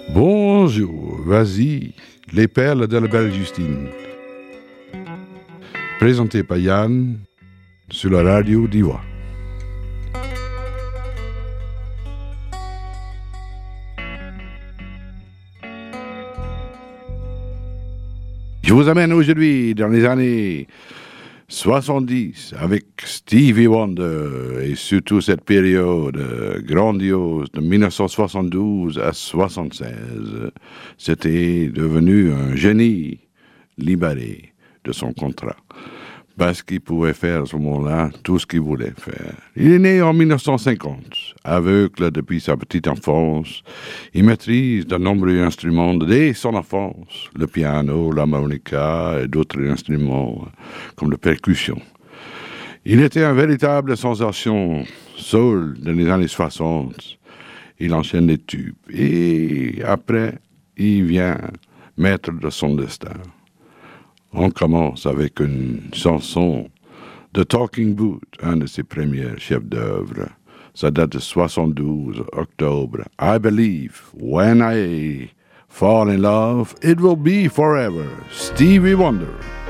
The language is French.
Bonjour, vas-y, les perles de la belle Justine. Présenté par Yann sur la radio d'Ivoire. Je vous amène aujourd'hui dans les années 70 avec Stevie Wonder et surtout cette période grandiose de 1972 à 1976. C'était devenu un génie libéré de son contrat parce qu'il pouvait faire à ce moment-là tout ce qu'il voulait faire. Il est né en 1950, aveugle depuis sa petite enfance. Il maîtrise de nombreux instruments dès son enfance, le piano, l'harmonica et d'autres instruments comme la percussion. Il était un véritable sensation soul dans les années 60. Il enchaîne les tubes et après, il vient maître de son destin. On commence avec une chanson de Talking Boot, un de ses premiers chefs-d'œuvre. Ça date de 72 octobre. I believe when I fall in love, it will be forever. Stevie Wonder.